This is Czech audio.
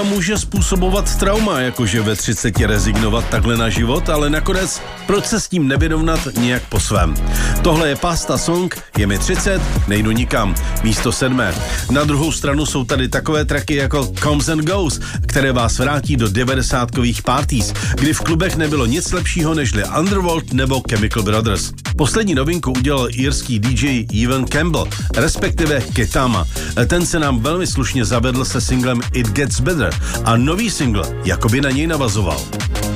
může způsobovat trauma, jakože ve 30 rezignovat takhle na život, ale nakonec proč se s tím nevyrovnat nějak po svém. Tohle je Pasta Song, je mi 30, nejdu nikam, místo 7. Na druhou stranu jsou tady takové tracky jako Comes and Goes, které vás vrátí do 90kových parties, kdy v klubech nebylo nic lepšího nežli Underworld nebo Chemical Brothers. Poslední novinku udělal irský DJ Evan Campbell, respektive Ketama. Ten se nám velmi slušně zavedl se singlem It Gets Better a nový single jakoby na něj navazoval.